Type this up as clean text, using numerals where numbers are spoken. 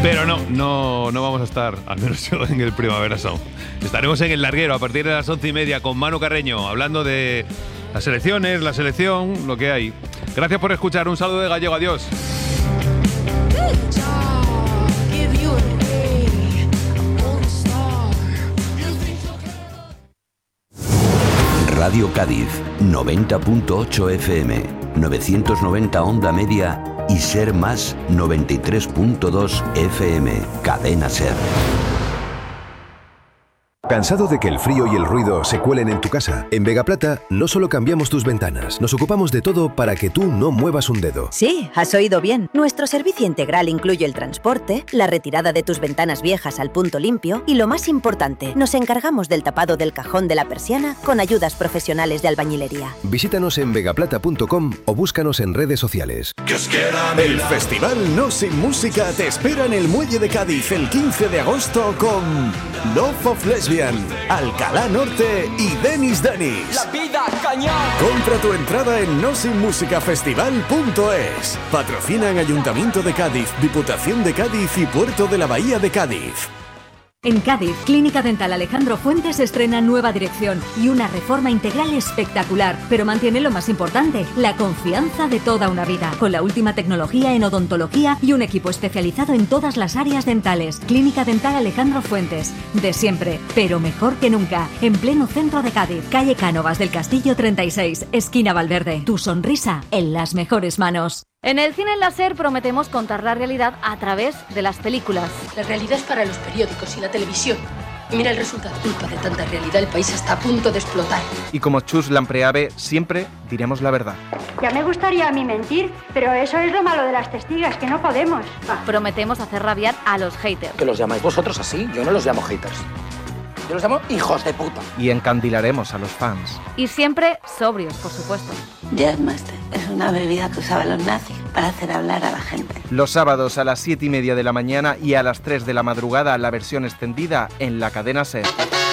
Pero no vamos a estar, al menos yo, en el Primavera Sound. Estaremos en el Larguero a partir de las 11:30 con Manu Carreño, hablando de las elecciones, la selección, lo que hay. Gracias por escuchar, un saludo de Gallego, adiós. Radio Cádiz, 90.8 FM, 990 onda media y Ser Más 93.2 FM, Cadena Ser. ¿Cansado de que el frío y el ruido se cuelen en tu casa? En Vegaplata no solo cambiamos tus ventanas, nos ocupamos de todo para que tú no muevas un dedo. Sí, has oído bien. Nuestro servicio integral incluye el transporte, la retirada de tus ventanas viejas al punto limpio y, lo más importante, nos encargamos del tapado del cajón de la persiana con ayudas profesionales de albañilería. Visítanos en vegaplata.com o búscanos en redes sociales. El Festival No Sin Música te espera en el Muelle de Cádiz el 15 de agosto con Love of Lesbian, Alcalá Norte y Denis Denis. La vida cañón. Compra tu entrada en nosinmusicafestival.es. Patrocinan Ayuntamiento de Cádiz, Diputación de Cádiz y Puerto de la Bahía de Cádiz. En Cádiz, Clínica Dental Alejandro Fuentes estrena nueva dirección y una reforma integral espectacular, pero mantiene lo más importante, la confianza de toda una vida, con la última tecnología en odontología y un equipo especializado en todas las áreas dentales. Clínica Dental Alejandro Fuentes, de siempre, pero mejor que nunca, en pleno centro de Cádiz, calle Cánovas del Castillo 36, esquina Valverde. Tu sonrisa en las mejores manos. En el cine láser prometemos contar la realidad a través de las películas. La realidad es para los periódicos y la televisión. Y mira el resultado. Culpa de tanta realidad, el país está a punto de explotar. Y como Chus Lampreave, siempre diremos la verdad. Ya me gustaría a mí mentir, pero eso es lo malo de las testigas, que no podemos. Prometemos hacer rabiar a los haters. ¿Que los llamáis vosotros así? Yo no los llamo haters. Yo los llamo hijos de puta. Y encandilaremos a los fans. Y siempre sobrios, por supuesto. Jazzmaster es una bebida que usaban los nazis para hacer hablar a la gente. Los sábados a las 7:30 de la mañana y a las 3 de la madrugada la versión extendida en la cadena SER.